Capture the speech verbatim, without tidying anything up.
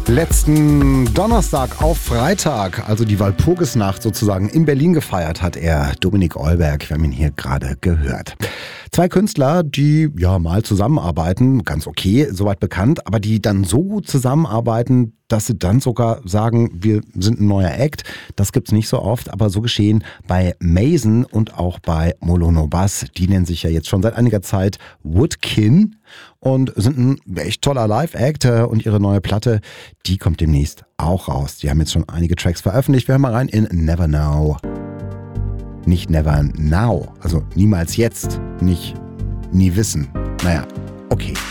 Letzten Donnerstag auf Freitag, also die Walpurgisnacht sozusagen, in Berlin gefeiert hat er, Dominik Eulberg. Wir haben ihn hier gerade gehört. Zwei Künstler, die ja mal zusammenarbeiten, ganz okay, soweit bekannt, aber die dann so gut zusammenarbeiten, dass sie dann sogar sagen, wir sind ein neuer Act. Das gibt's nicht so oft, aber so geschehen bei Mason und auch bei Molono Bass. Die nennen sich ja jetzt schon seit einiger Zeit Woodkin und sind ein echt toller Live-Act, und ihre neue Platte, die kommt demnächst auch raus. Die haben jetzt schon einige Tracks veröffentlicht. Wir hören mal rein in Never Now. Nicht Never Now, also niemals jetzt, nicht nie wissen. Naja, okay.